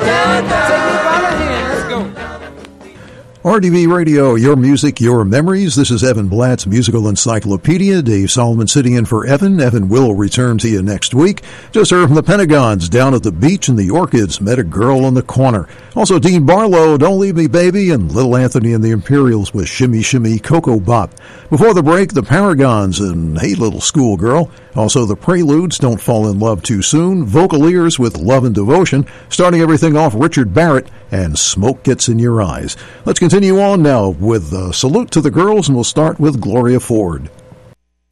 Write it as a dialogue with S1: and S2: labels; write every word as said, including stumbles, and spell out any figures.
S1: down, down. Take me by the hand. Let's go.
S2: R D V Radio, your music, your memories. This is Evan Blatt's Musical Encyclopedia. Dave Solomon sitting in for Evan. Evan will return to you next week. Just heard from the Pentagons, Down at the Beach, and the Orchids, Met a Girl in the Corner. Also, Dean Barlow, Don't Leave Me Baby, and Little Anthony and the Imperials with Shimmy Shimmy Cocoa Bop. Before the break, the Paragons and Hey Little Schoolgirl. Also, the Preludes, Don't Fall in Love Too Soon. Vocaliers with Love and Devotion. Starting everything off, Richard Barrett and Smoke Gets in Your Eyes. Let's continue on now with a salute to the girls, and we'll start with Gloria Ford.